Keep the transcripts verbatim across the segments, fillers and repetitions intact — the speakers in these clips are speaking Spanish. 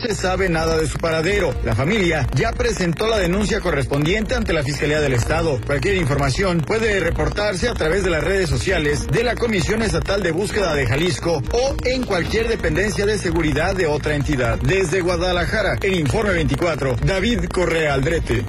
se sabe nada de su paradero. La familia ya presentó la denuncia correspondiente ante la Fiscalía del Estado. Cualquier información puede reportarse a través de las redes sociales de la Comisión Estatal de Búsqueda de Jalisco o en cualquier dependencia de seguridad de otra entidad. Desde Guadalajara, en Informe veinticuatro, David Correa Aldrete.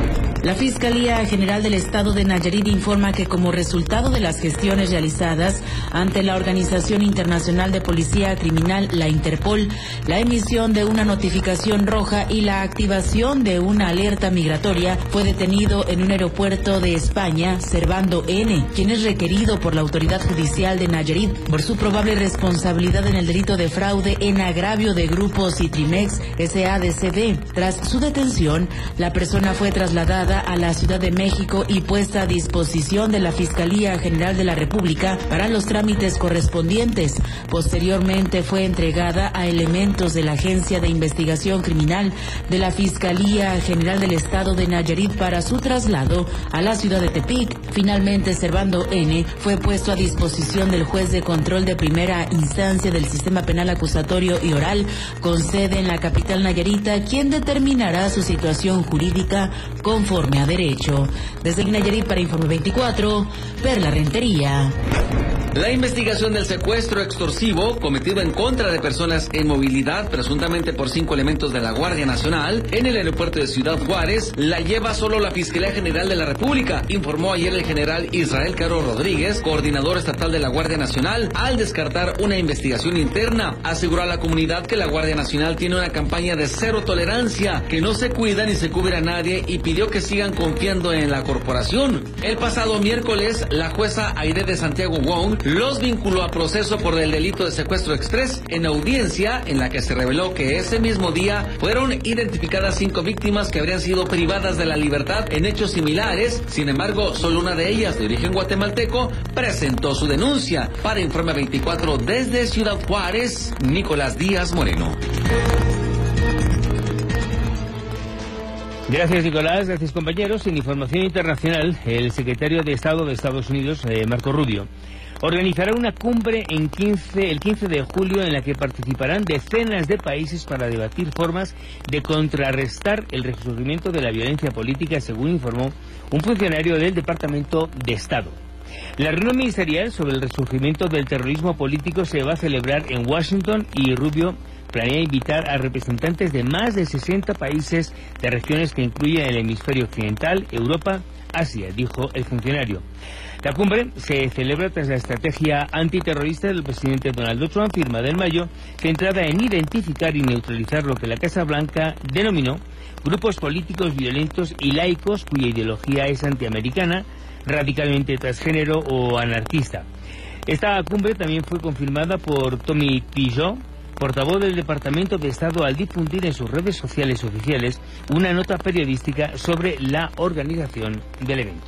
La Fiscalía General del Estado de Nayarit informa que como resultado de las gestiones realizadas ante la Organización Internacional de Policía Criminal, la Interpol, la emisión de una notificación roja y la activación de una alerta migratoria, fue detenido en un aeropuerto de España Servando N, quien es requerido por la Autoridad Judicial de Nayarit por su probable responsabilidad en el delito de fraude en agravio de Grupo Citrimex S A de C D. Tras su detención, la persona fue trasladada a la Ciudad de México y puesta a disposición de la Fiscalía General de la República para los trámites correspondientes. Posteriormente fue entregada a elementos de la Agencia de Investigación Criminal de la Fiscalía General del Estado de Nayarit para su traslado a la ciudad de Tepic. Finalmente, Servando N fue puesto a disposición del juez de control de primera instancia del Sistema Penal Acusatorio y Oral con sede en la capital nayarita, quien determinará su situación jurídica conforme a derecho. Desde el Nayarit para Informe veinticuatro, Perla Rentería. La investigación del secuestro extorsivo cometido en contra de personas en movilidad, presuntamente por cinco elementos de la Guardia Nacional, en el aeropuerto de Ciudad Juárez, la lleva solo la Fiscalía General de la República, informó ayer el general Israel Caro Rodríguez, coordinador estatal de la Guardia Nacional, al descartar una investigación interna. Aseguró a la comunidad que la Guardia Nacional tiene una campaña de cero tolerancia, que no se cuida ni se cubre a nadie, y pidió que sigan confiando en la corporación. El pasado miércoles, la jueza Aide de Santiago Wong los vinculó a proceso por el delito de secuestro express en audiencia en la que se reveló que ese mismo día fueron identificadas cinco víctimas que habrían sido privadas de la libertad en hechos similares. Sin embargo, solo una de ellas, de origen guatemalteco, presentó su denuncia. Para Informe veinticuatro desde Ciudad Juárez, Nicolás Díaz Moreno. Gracias, Nicolás. Gracias, compañeros. En información internacional, el secretario de Estado de Estados Unidos, eh, Marco Rubio, organizará una cumbre en quince, el quince de julio en la que participarán decenas de países para debatir formas de contrarrestar el resurgimiento de la violencia política, según informó un funcionario del Departamento de Estado. La reunión ministerial sobre el resurgimiento del terrorismo político se va a celebrar en Washington y Rubio planea invitar a representantes de más de sesenta países de regiones que incluyen el hemisferio occidental, Europa, Asia, dijo el funcionario. La cumbre se celebra tras la estrategia antiterrorista del presidente Donald Trump, firmada en mayo, centrada en identificar y neutralizar lo que la Casa Blanca denominó grupos políticos violentos y laicos cuya ideología es antiamericana, radicalmente transgénero o anarquista. Esta cumbre también fue confirmada por Tommy Pijot, portavoz del Departamento de Estado, al difundir en sus redes sociales oficiales una nota periodística sobre la organización del evento.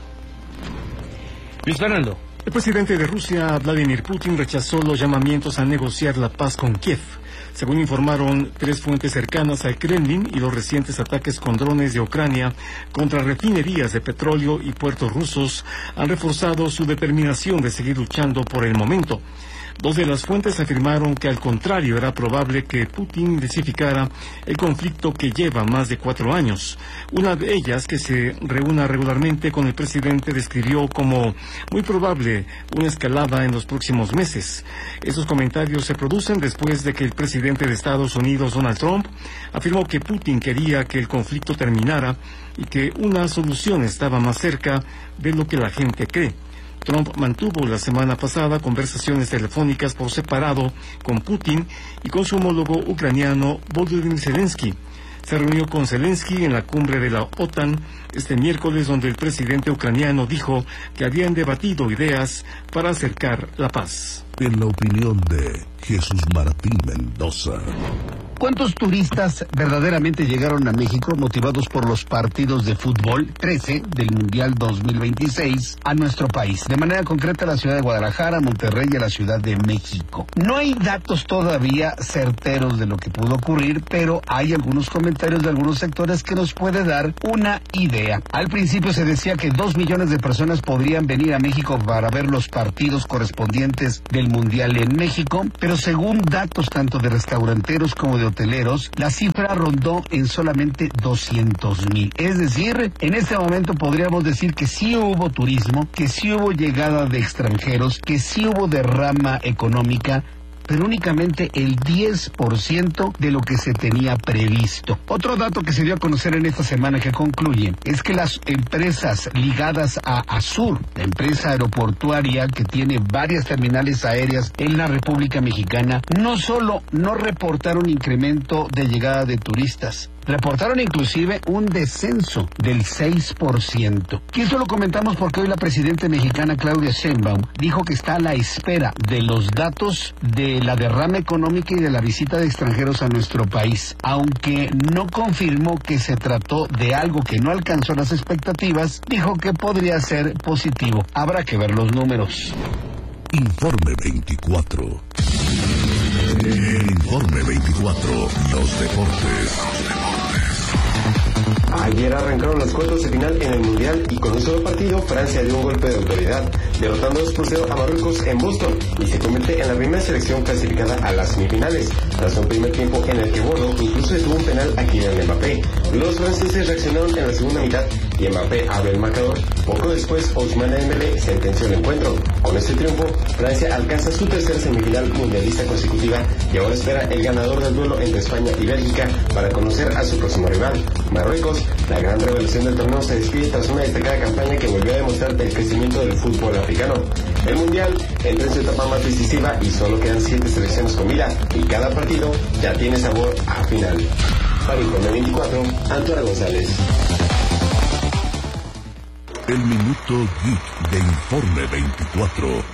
Luis Fernando. El presidente de Rusia, Vladimir Putin, rechazó los llamamientos a negociar la paz con Kiev, según informaron tres fuentes cercanas al Kremlin, y los recientes ataques con drones de Ucrania contra refinerías de petróleo y puertos rusos han reforzado su determinación de seguir luchando por el momento. Dos de las fuentes afirmaron que al contrario era probable que Putin intensificara el conflicto que lleva más de cuatro años. Una de ellas, que se reúna regularmente con el presidente, describió como muy probable una escalada en los próximos meses. Estos comentarios se producen después de que el presidente de Estados Unidos, Donald Trump, afirmó que Putin quería que el conflicto terminara y que una solución estaba más cerca de lo que la gente cree. Trump mantuvo la semana pasada conversaciones telefónicas por separado con Putin y con su homólogo ucraniano Volodymyr Zelensky. Se reunió con Zelensky en la cumbre de la OTAN este miércoles, donde el presidente ucraniano dijo que habían debatido ideas para acercar la paz. En la opinión de Jesús Martín Mendoza. ¿Cuántos turistas verdaderamente llegaron a México motivados por los partidos de fútbol trece del Mundial dos mil veintiséis a nuestro país? De manera concreta, a la ciudad de Guadalajara, Monterrey y a la Ciudad de México. No hay datos todavía certeros de lo que pudo ocurrir, pero hay algunos comentarios de algunos sectores que nos puede dar una idea. Al principio se decía que dos millones de personas podrían venir a México para ver los partidos correspondientes del Mundial en México, pero según datos tanto de restauranteros como de hoteleros, la cifra rondó en solamente doscientos mil. Es decir, en este momento podríamos decir que sí hubo turismo, que sí hubo llegada de extranjeros, que sí hubo derrama económica, pero únicamente el diez por ciento de lo que se tenía previsto. Otro dato que se dio a conocer en esta semana que concluye es que las empresas ligadas a Azur, la empresa aeroportuaria que tiene varias terminales aéreas en la República Mexicana, no solo no reportaron incremento de llegada de turistas, reportaron inclusive un descenso del seis por ciento. Y esto lo comentamos porque hoy la presidenta mexicana Claudia Sheinbaum dijo que está a la espera de los datos de la derrama económica y de la visita de extranjeros a nuestro país. Aunque no confirmó que se trató de algo que no alcanzó las expectativas, dijo que podría ser positivo. Habrá que ver los números. Informe veinticuatro. El Informe veinticuatro, los deportes. Ayer arrancaron los cuartos de final en el Mundial y con un solo partido Francia dio un golpe de autoridad, derrotando dos por cero a Marruecos en Boston y se convierte en la primera selección clasificada a las semifinales, tras un primer tiempo en el que Bono incluso detuvo un penal a Kylian Mbappé. Los franceses reaccionaron en la segunda mitad y Mbappé abrió el marcador. Poco después, Ousmane Dembélé sentenció el encuentro. Con este triunfo, Francia alcanza su tercera semifinal mundialista consecutiva y ahora espera el ganador del duelo entre España y Bélgica para conocer a su próximo rival, Marruecos. La gran revelación del torneo se despide tras una destacada campaña que volvió a demostrar el crecimiento del fútbol africano. El Mundial entra en su etapa más decisiva y solo quedan siete selecciones con vida y cada partido ya tiene sabor a final. Para Informe veinticuatro, Antonio González. El Minuto Geek de Informe veinticuatro.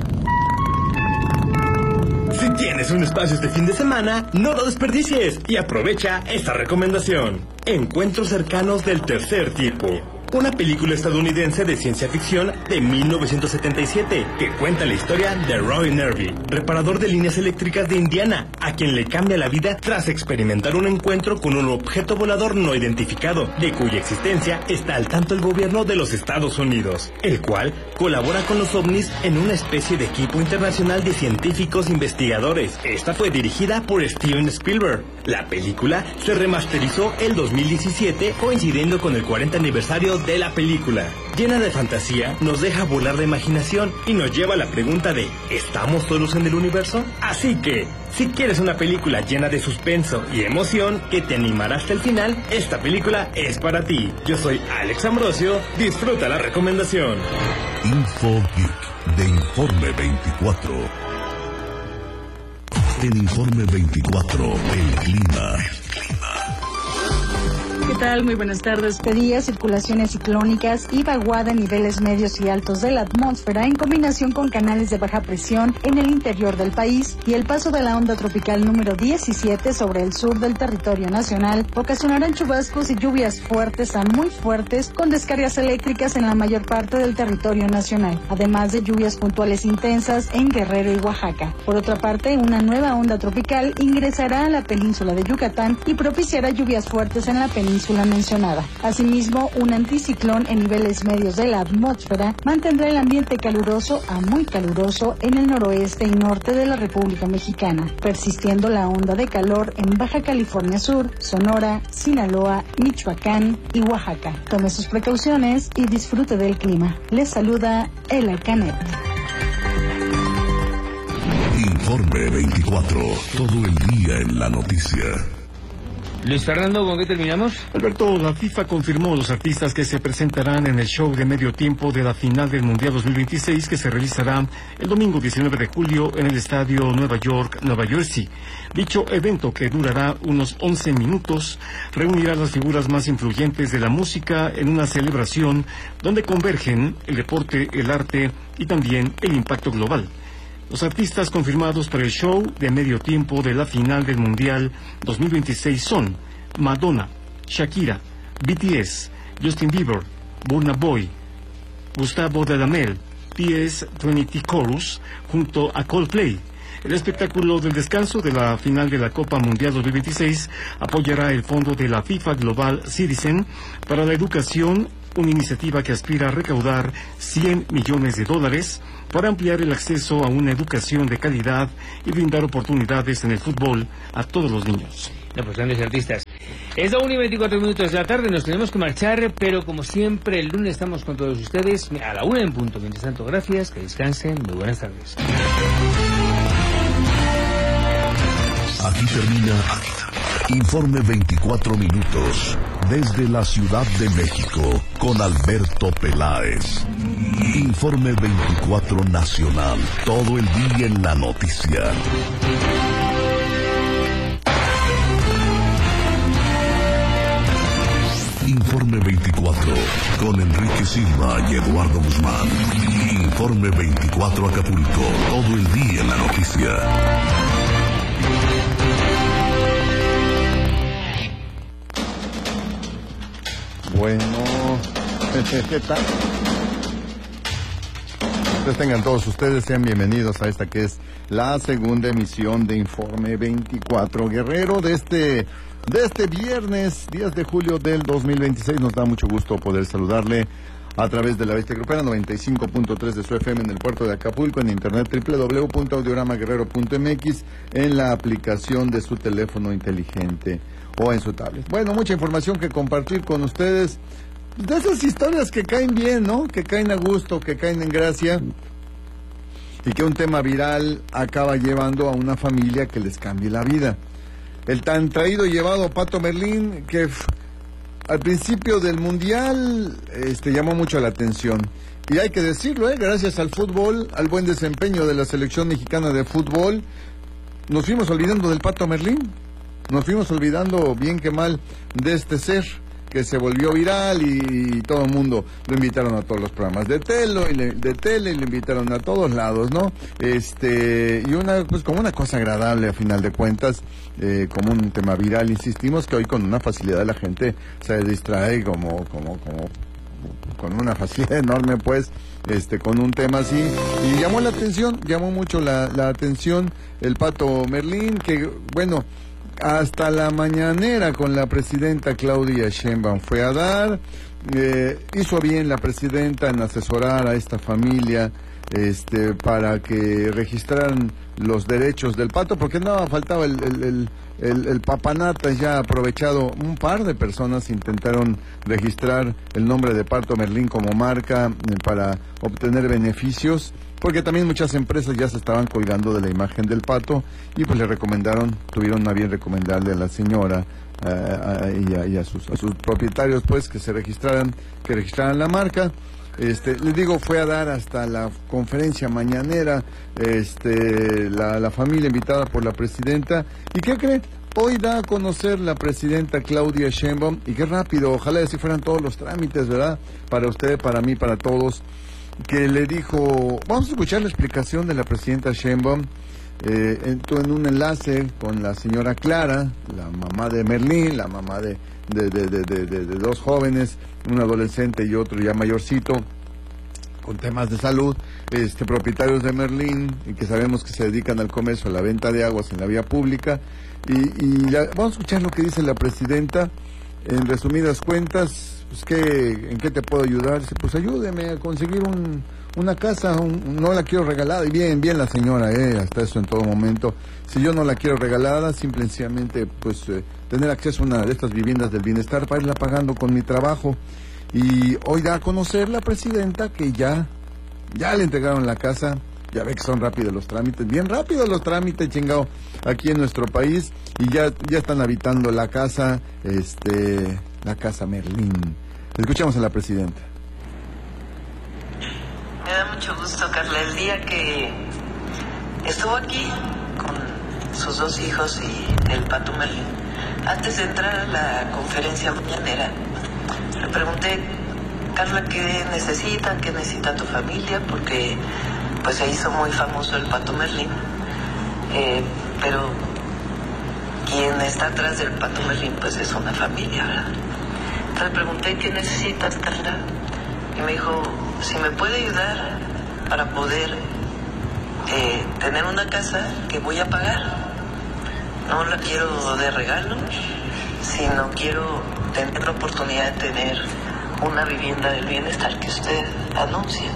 Si tienes un espacio este fin de semana, no lo desperdicies y aprovecha esta recomendación. Encuentros cercanos del tercer tipo. Una película estadounidense de ciencia ficción de mil novecientos setenta y siete que cuenta la historia de Roy Nervi, reparador de líneas eléctricas de Indiana, a quien le cambia la vida tras experimentar un encuentro con un objeto volador no identificado, de cuya existencia está al tanto el gobierno de los Estados Unidos, el cual colabora con los ovnis en una especie de equipo internacional de científicos investigadores. Esta fue dirigida por Steven Spielberg. La película se remasterizó el dos mil diecisiete, coincidiendo con el cuarenta aniversario de la película. Llena de fantasía, nos deja volar la imaginación y nos lleva a la pregunta de ¿estamos solos en el universo? Así que, si quieres una película llena de suspenso y emoción que te animará hasta el final, esta película es para ti. Yo soy Alex Ambrosio, disfruta la recomendación. Info Geek de Informe veinticuatro. En Informe veinticuatro, el clima. ¿Qué tal? Muy buenas tardes. Pedía circulaciones ciclónicas y vaguada en niveles medios y altos de la atmósfera en combinación con canales de baja presión en el interior del país y el paso de la onda tropical número diecisiete sobre el sur del territorio nacional ocasionarán chubascos y lluvias fuertes a muy fuertes con descargas eléctricas en la mayor parte del territorio nacional, además de lluvias puntuales intensas en Guerrero y Oaxaca. Por otra parte, una nueva onda tropical ingresará a la península de Yucatán y propiciará lluvias fuertes en la península mencionada. Asimismo, un anticiclón en niveles medios de la atmósfera mantendrá el ambiente caluroso a muy caluroso en el noroeste y norte de la República Mexicana, persistiendo la onda de calor en Baja California Sur, Sonora, Sinaloa, Michoacán y Oaxaca. Tome sus precauciones y disfrute del clima. Les saluda Ela Canet. Informe veinticuatro, todo el día en la noticia. Luis Fernando, ¿con qué terminamos? Alberto, la FIFA confirmó los artistas que se presentarán en el show de medio tiempo de la final del Mundial dos mil veintiséis que se realizará el domingo diecinueve de julio en el estadio Nueva York, Nueva Jersey. Dicho evento, que durará unos once minutos, reunirá las figuras más influyentes de la música en una celebración donde convergen el deporte, el arte y también el impacto global. Los artistas confirmados para el show de medio tiempo de la final del Mundial dos mil veintiséis son Madonna, Shakira, B T S, Justin Bieber, Burna Boy, Gustavo Dudamel, P S veinte Chorus, junto a Coldplay. El espectáculo del descanso de la final de la Copa Mundial dos mil veintiséis apoyará el fondo de la FIFA Global Citizen para la educación una iniciativa que aspira a recaudar cien millones de dólares para ampliar el acceso a una educación de calidad y brindar oportunidades en el fútbol a todos los niños. No, pues grandes artistas. Es la una y veinticuatro minutos de la tarde, nos tenemos que marchar, pero como siempre, el lunes estamos con todos ustedes a la una en punto. Mientras tanto, gracias, que descansen, muy buenas tardes. Aquí termina Informe veinticuatro minutos desde la Ciudad de México con Alberto Peláez. Informe veinticuatro Nacional, todo el día en la noticia. Informe veinticuatro con Enrique Silva y Eduardo Guzmán. Informe veinticuatro Acapulco, todo el día en la noticia. Bueno, ¿qué tal? Pues tengan todos ustedes, sean bienvenidos a esta que es la segunda emisión de Informe veinticuatro Guerrero de este, de este viernes, diez de julio del dos mil veintiséis. Nos da mucho gusto poder saludarle a través de la Bestia Grupera noventa y cinco punto tres de su F M en el puerto de Acapulco, en internet doble u doble u doble u punto audiorama guerrero punto m x, en la aplicación de su teléfono inteligente o en su tablet. Bueno, mucha información que compartir con ustedes, de esas historias que caen bien, ¿no? Que caen a gusto, que caen en gracia, y que un tema viral acaba llevando a una familia que les cambie la vida. El tan traído y llevado Pato Merlín, que f- al principio del Mundial este, llamó mucho la atención. Y hay que decirlo, ¿eh? Gracias al fútbol, al buen desempeño de la selección mexicana de fútbol, nos fuimos olvidando del Pato Merlín. Nos fuimos olvidando bien que mal de este ser que se volvió viral y, y todo el mundo lo invitaron a todos los programas de tele y le, de tele y lo invitaron a todos lados, ¿no? Este y una pues como una cosa agradable a final de cuentas, eh, como un tema viral. Insistimos que hoy con una facilidad la gente se distrae como como como con una facilidad enorme, pues, este, con un tema así, y llamó la atención, llamó mucho la, la atención el Pato Merlín, que bueno, hasta la mañanera con la presidenta Claudia Sheinbaum fue a dar. Eh, hizo bien la presidenta en asesorar a esta familia este, para que registraran los derechos del Pato, porque nada, faltaba el, el, el, el, el papanata. Ya aprovechado, un par de personas intentaron registrar el nombre de Pato Merlín como marca eh, para obtener beneficios, porque también muchas empresas ya se estaban colgando de la imagen del Pato, y pues le recomendaron, tuvieron a bien recomendarle a la señora uh, a, y, a, y a, sus, a sus propietarios, pues, que se registraran, que registraran la marca. Este, les digo, fue a dar hasta la conferencia mañanera, este, la, la familia invitada por la presidenta. ¿Y qué cree? Hoy da a conocer la presidenta Claudia Sheinbaum, y qué rápido, ojalá así fueran todos los trámites, ¿verdad? Para usted, para mí, para todos, que le dijo, vamos a escuchar la explicación de la presidenta Sheinbaum. Eh, entró en un enlace con la señora Clara, la mamá de Merlín, la mamá de, de, de, de, de, de, de dos jóvenes, un adolescente y otro ya mayorcito, con temas de salud, este, propietarios de Merlín, y que sabemos que se dedican al comercio, a la venta de aguas en la vía pública. Y, y la, vamos a escuchar lo que dice la presidenta. En resumidas cuentas, pues, ¿qué, ¿en qué te puedo ayudar? Dice, pues ayúdeme a conseguir un, una casa, un, no la quiero regalada. Y bien, bien la señora, eh, hasta eso en todo momento. Si yo no la quiero regalada, simplemente pues eh, tener acceso a una de estas viviendas del bienestar para irla pagando con mi trabajo. Y hoy da a conocer la presidenta que ya, ya le entregaron la casa. Ya ve que son rápidos los trámites, bien rápidos los trámites, chingado, aquí en nuestro país, y ya, ya están habitando la casa, este, la casa Merlín. Escuchamos a la presidenta. Me da mucho gusto, Carla, el día que estuvo aquí con sus dos hijos y el Pato Merlín, antes de entrar a la conferencia mañanera, le pregunté, Carla, ¿qué necesitan? ¿Qué necesita tu familia? Porque pues se hizo muy famoso el Pato Merlín, eh, pero quien está atrás del Pato Merlín pues es una familia, ¿verdad? Entonces le pregunté, ¿qué necesitas, Carla? Y me dijo, si me puede ayudar para poder eh, tener una casa que voy a pagar. No la quiero de regalo, sino quiero tener la oportunidad de tener una vivienda del bienestar que usted anuncia.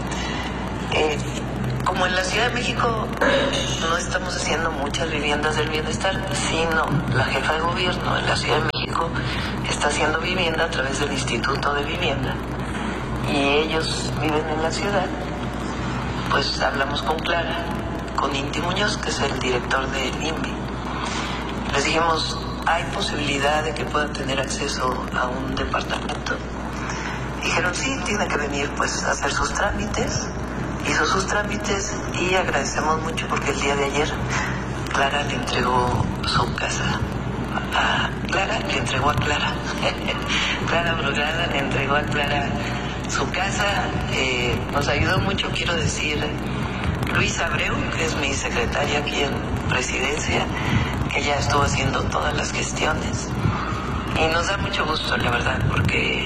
Eh, como en la Ciudad de México no estamos haciendo muchas viviendas del bienestar, sino la jefa de gobierno de la Ciudad de México está haciendo vivienda a través del Instituto de Vivienda y ellos viven en la ciudad. Pues hablamos con Clara, con Inti Muñoz, que es el director del I N V I. Les dijimos, ¿hay posibilidad de que puedan tener acceso a un departamento? Dijeron, sí, tiene que venir pues a hacer sus trámites. Hizo sus trámites y agradecemos mucho porque el día de ayer Clara le entregó su casa a Clara, le entregó a Clara. Clara Brugada le entregó a Clara su casa. Eh, nos ayudó mucho, quiero decir, Luis Abreu, que es mi secretaria aquí en Presidencia, que ya estuvo haciendo todas las gestiones. Y nos da mucho gusto, la verdad, porque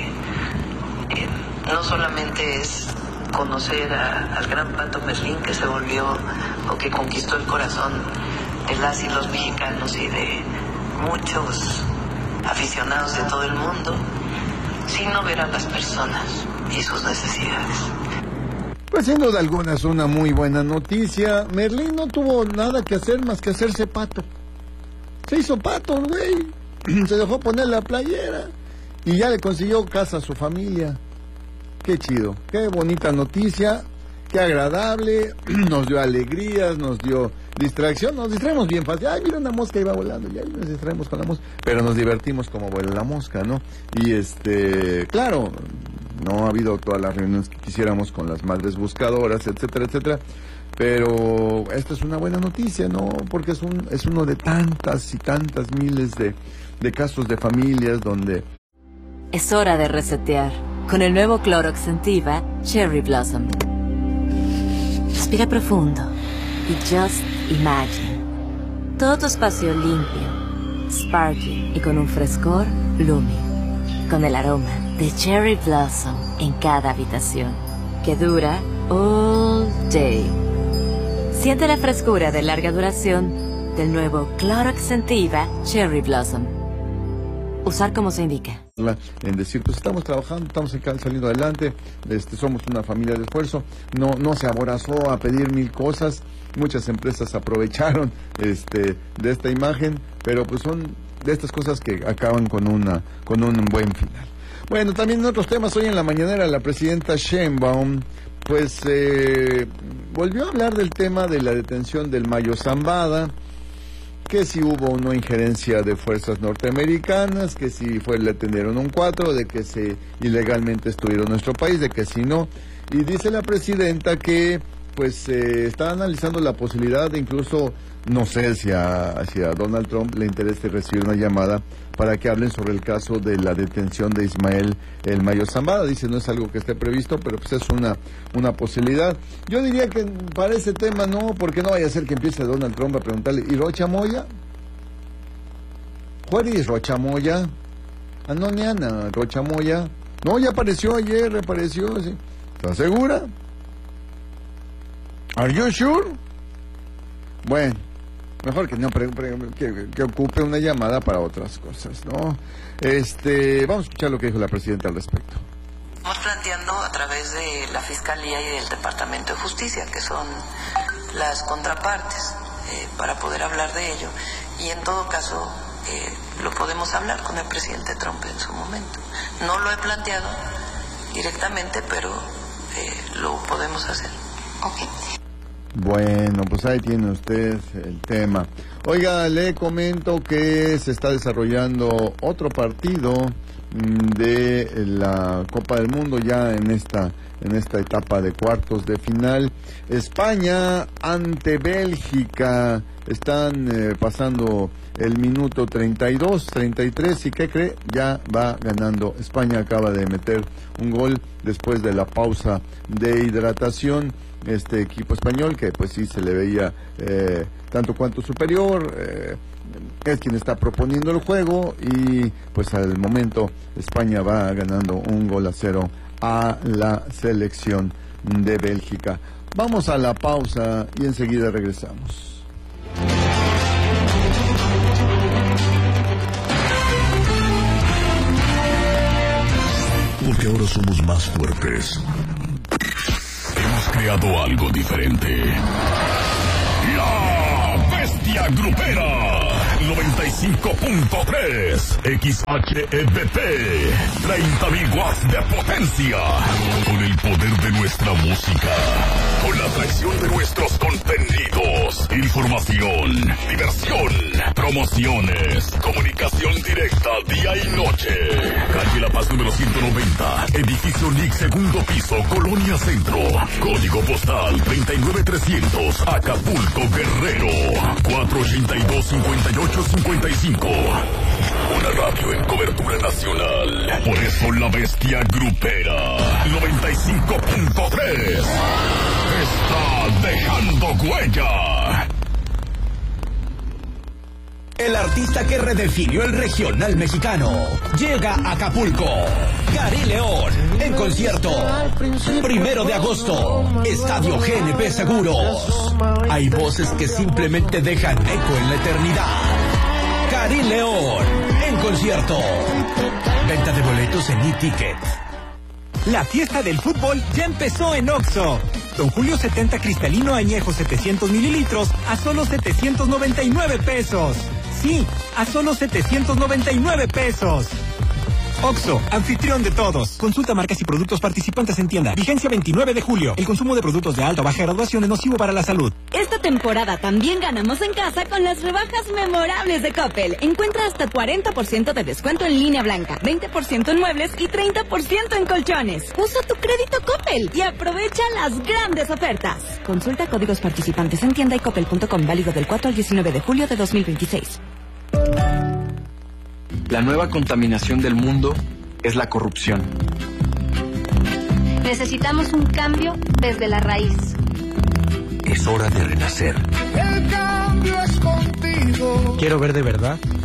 eh, no solamente es conocer a, al gran Pato Merlín, que se volvió o que conquistó el corazón de las y los mexicanos y de muchos aficionados de todo el mundo, sino ver a las personas y sus necesidades. Pues sin duda alguna es una muy buena noticia. Merlín no tuvo nada que hacer más que hacerse pato. Se hizo pato, güey. Se dejó poner la playera y ya le consiguió casa a su familia. Qué chido, qué bonita noticia, qué agradable, nos dio alegrías, nos dio distracción, nos distraemos bien fácil. Ay, mira una mosca, iba volando, ya nos distraemos con la mosca, pero nos divertimos como vuela la mosca, ¿no? Y este, claro, no ha habido todas las reuniones que quisiéramos con las madres buscadoras, etcétera, etcétera, pero esta es una buena noticia, ¿no? Porque es un es uno de tantas y tantas miles de, de casos de familias donde... Es hora de resetear con el nuevo Clorox Scentiva Cherry Blossom. Respira profundo y just imagine. Todo tu espacio limpio, sparkling y con un frescor Lumi. Con el aroma de Cherry Blossom en cada habitación, que dura all day. Siente la frescura de larga duración del nuevo Clorox Scentiva Cherry Blossom. Usar como se indica. En decir, pues estamos trabajando, estamos saliendo adelante, este, somos una familia de esfuerzo, no, no se aborazó a pedir mil cosas, muchas empresas aprovecharon este, de esta imagen, pero pues son de estas cosas que acaban con una, con un buen final. Bueno, también en otros temas, hoy en la mañanera la presidenta Sheinbaum pues eh, volvió a hablar del tema de la detención del Mayo Zambada, que si hubo o no injerencia de fuerzas norteamericanas, que si fue le atendieron un cuatro, de que se ilegalmente estuvieron en nuestro país, de que si no. Y dice la presidenta que pues eh, está analizando la posibilidad de incluso, no sé si a, si a Donald Trump le interese recibir una llamada para que hablen sobre el caso de la detención de Ismael El Mayo Zambada. Dice, no es algo que esté previsto, pero pues es una, una posibilidad. Yo diría que para ese tema no, porque no vaya a ser que empiece Donald Trump a preguntarle, ¿y Rocha Moya? ¿Cuál es Rocha Moya? Ah, no, Niana, Rocha Moya. No, ya apareció ayer, reapareció, sí. ¿Estás segura? ¿Are you sure? Bueno, mejor que no pre, pre, que, que ocupe una llamada para otras cosas, ¿no? Este, vamos a escuchar lo que dijo la presidenta al respecto. Estamos planteando a través de la Fiscalía y del Departamento de Justicia, que son las contrapartes, eh, para poder hablar de ello. Y en todo caso, eh, lo podemos hablar con el presidente Trump en su momento. No lo he planteado directamente, pero eh, lo podemos hacer. Okay. Bueno, pues ahí tiene usted el tema. Oiga, le comento que se está desarrollando otro partido de la Copa del Mundo ya en esta en esta etapa de cuartos de final. España ante Bélgica. Están eh, pasando el minuto treinta y dos, treinta y tres, y ¿qué cree? Ya va ganando. España acaba de meter un gol después de la pausa de hidratación. Este equipo español, que pues sí se le veía eh, tanto cuanto superior, eh, es quien está proponiendo el juego, y pues al momento España va ganando un gol a cero a la selección de Bélgica. Vamos a la pausa y enseguida regresamos. Porque porque ahora somos más fuertes. Hemos creado algo diferente. La Bestia Grupera. noventa y cinco punto tres X H E B P, treinta mil watts de potencia, con el poder de nuestra música, con la atracción de nuestros contenidos, información, diversión, promociones, comunicación directa día y noche. Calle La Paz número ciento noventa, edificio N I C, segundo piso, Colonia Centro, código postal treinta y nueve trescientos, Acapulco, Guerrero, cuatro ochenta y dos, cincuenta y ocho cincuenta y cinco. Una radio en cobertura nacional. Por eso la Bestia Grupera noventa y cinco punto tres está dejando huella. El artista que redefinió el regional mexicano llega a Acapulco. Karim León en concierto. Primero de agosto, Estadio G N P Seguros. Hay voces que simplemente dejan eco en la eternidad. Karim León en concierto. Venta de boletos en e-ticket. La fiesta del fútbol ya empezó en Oxxo. Don Julio setenta cristalino añejo setecientos mililitros a solo setecientos noventa y nueve pesos. Sí, a solo setecientos noventa y nueve pesos. Oxxo, anfitrión de todos. Consulta marcas y productos participantes en tienda. Vigencia veintinueve de julio. El consumo de productos de alta o baja graduación es nocivo para la salud. Esta temporada también ganamos en casa con las rebajas memorables de Coppel. Encuentra hasta cuarenta por ciento de descuento en línea blanca, veinte por ciento en muebles y treinta por ciento en colchones. Usa tu crédito Coppel y aprovecha las grandes ofertas. Consulta códigos participantes en tienda y coppel punto com, válido del cuatro al diecinueve de julio de dos mil veintiséis. La nueva contaminación del mundo es la corrupción. Necesitamos un cambio desde la raíz. Es hora de renacer. El cambio es contigo. Quiero ver de verdad